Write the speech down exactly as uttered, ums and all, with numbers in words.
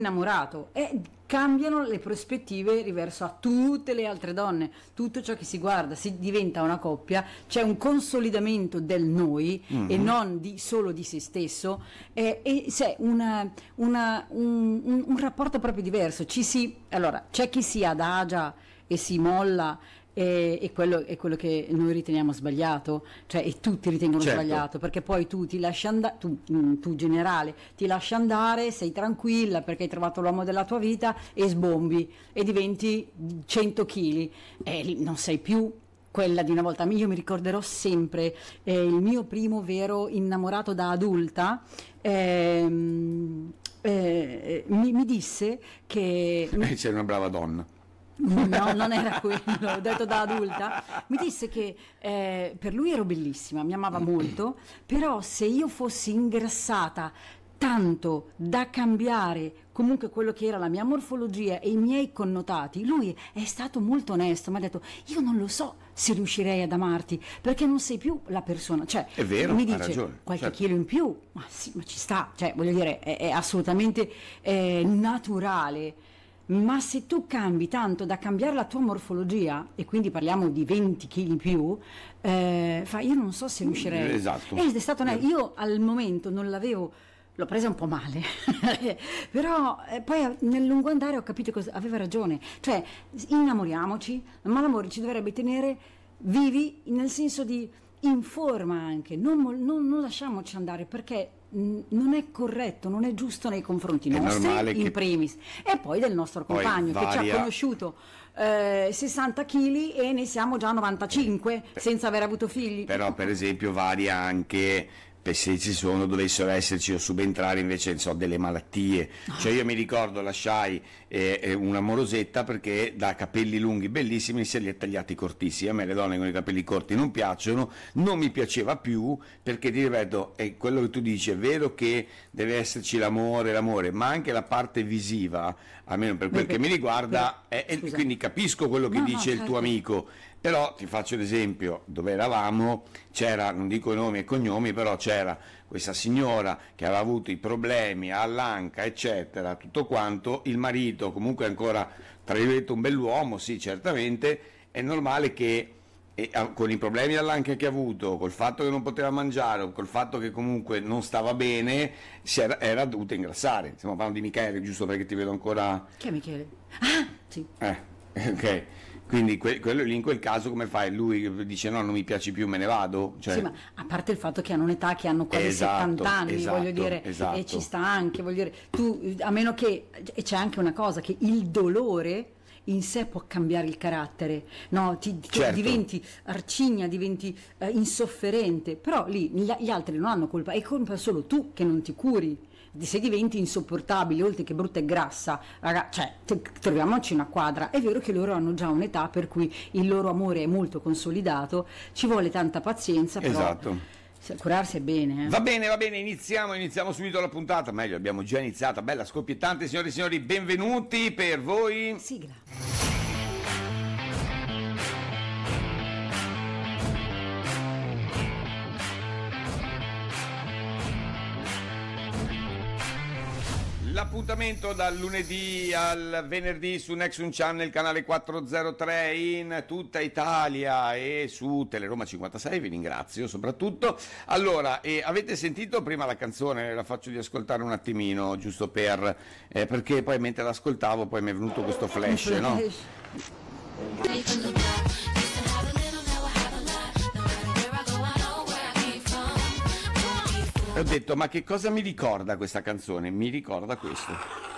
innamorato e cambiano le prospettive riverso a tutte le altre donne, tutto ciò che si guarda, si diventa una coppia, c'è un consolidamento del noi mm-hmm. e non di, solo di se stesso, e, e c'è una, una, un, un, un rapporto proprio diverso. Ci si, allora, c'è chi si adagia e si molla, e, e quello è quello che noi riteniamo sbagliato, cioè e tutti ritengono certo. sbagliato, perché poi tu ti lasci andare, tu, tu generale ti lasci andare, sei tranquilla perché hai trovato l'uomo della tua vita e sbombi e diventi cento chili e non sei più quella di una volta. Io mi ricorderò sempre eh, il mio primo vero innamorato da adulta. ehm, eh, mi, mi disse che eh, sei una brava donna. No, non era quello, ho detto da adulta. Mi disse che eh, per lui ero bellissima, mi amava molto, però se io fossi ingrassata tanto da cambiare comunque quello che era la mia morfologia e i miei connotati, lui è stato molto onesto, mi ha detto: io non lo so se riuscirei ad amarti perché non sei più la persona, cioè è vero, mi dice ha ragione, qualche certo. chilo in più, ma sì, ma ci sta, cioè voglio dire è, è assolutamente eh, naturale. Ma se tu cambi tanto da cambiare la tua morfologia, e quindi parliamo di venti chili in più, eh, fa, io non so se riuscirei. Esatto. Ed è stato una, io al momento non l'avevo, l'ho presa un po' male, però eh, poi nel lungo andare ho capito che aveva ragione. Cioè, innamoriamoci, ma l'amore ci dovrebbe tenere vivi nel senso di in forma anche, non, non, non lasciamoci andare perché non è corretto, non è giusto nei confronti è nostri in che... primis e poi del nostro compagno varia... che ci ha conosciuto eh, sessanta chili e ne siamo già novantacinque per... senza aver avuto figli. Però per esempio varia anche per se ci sono, dovessero esserci o subentrare invece so, delle malattie. Oh. Cioè io mi ricordo lasciai eh, una morosetta perché da capelli lunghi bellissimi si li ha tagliati cortissimi. A me le donne con i capelli corti non piacciono, non mi piaceva più perché ti ripeto, è quello che tu dici, è vero che deve esserci l'amore, l'amore, ma anche la parte visiva, almeno per quel Beh, che mi riguarda, è, è, quindi capisco quello che no, dice no, il certo. tuo amico. Però ti faccio l'esempio, dove eravamo c'era, non dico i nomi e cognomi, però c'era questa signora che aveva avuto i problemi all'anca eccetera, tutto quanto, il marito comunque ancora tra virgolette un bell'uomo, sì certamente, è normale che e, con i problemi all'anca che ha avuto, col fatto che non poteva mangiare, col fatto che comunque non stava bene, si era, era dovuta ingrassare. Stiamo parlando di Michele, giusto perché ti vedo ancora... Chi è Michele? Ah, sì. Eh, ok. Quindi que- quello lì in quel caso come fai? Lui dice no, non mi piaci più, me ne vado? Cioè... Sì, ma a parte il fatto che hanno un'età che hanno quasi esatto, settanta anni, esatto, voglio dire, esatto. e ci sta anche, voglio dire, tu, a meno che, e c'è anche una cosa, che il dolore in sé può cambiare il carattere, no? Ti, ti certo. diventi arcigna, diventi eh, insofferente, però lì gli, gli altri non hanno colpa, è colpa solo tu che non ti curi. Se diventi insopportabile, oltre che brutta e grassa, raga, cioè te, troviamoci una quadra. È vero che loro hanno già un'età per cui il loro amore è molto consolidato, ci vuole tanta pazienza, però esatto. curarsi è bene. Eh. Va bene, va bene, iniziamo, iniziamo subito la puntata, meglio, abbiamo già iniziata, bella scoppiettante, signori e signori, benvenuti per voi. Sigla. L'appuntamento dal lunedì al venerdì su Nexun Channel, canale quattrocentotre in tutta Italia e su Teleroma cinquantasei, vi ringrazio soprattutto. Allora, eh, avete sentito prima la canzone, la faccio di ascoltare un attimino, giusto per, eh, perché poi mentre l'ascoltavo poi mi è venuto questo flash, no? Ho detto, ma che cosa mi ricorda questa canzone? Mi ricorda questo.